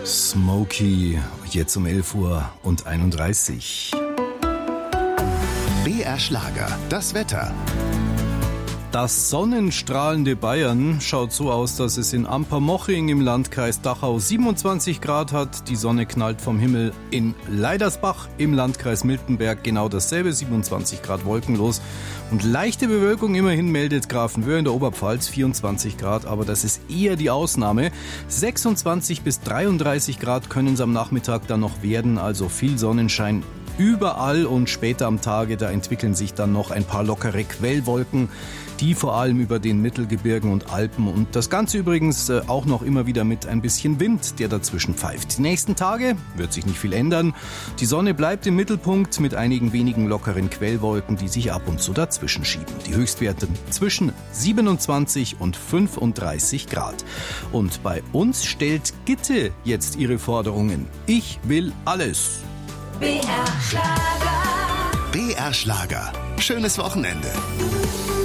Smokey, jetzt um 11:31 Uhr. BR Schlager, das Wetter. Das sonnenstrahlende Bayern schaut so aus, dass es in Ampermoching im Landkreis Dachau 27 Grad hat. Die Sonne knallt vom Himmel. In Leidersbach im Landkreis Miltenberg genau dasselbe, 27 Grad wolkenlos. Und leichte Bewölkung immerhin meldet Grafenwöhr in der Oberpfalz, 24 Grad, aber das ist eher die Ausnahme. 26 bis 33 Grad können es am Nachmittag dann noch werden, also viel Sonnenschein überall, und später am Tage, da entwickeln sich dann noch ein paar lockere Quellwolken, die vor allem über den Mittelgebirgen und Alpen, und das Ganze übrigens auch noch immer wieder mit ein bisschen Wind, der dazwischen pfeift. Die nächsten Tage wird sich nicht viel ändern. Die Sonne bleibt im Mittelpunkt mit einigen wenigen lockeren Quellwolken, die sich ab und zu dazwischen schieben. Die Höchstwerte zwischen 27 und 35 Grad. Und bei uns stellt Gitte jetzt ihre Forderungen. Ich will alles. BR Schlager. BR Schlager. Schönes Wochenende.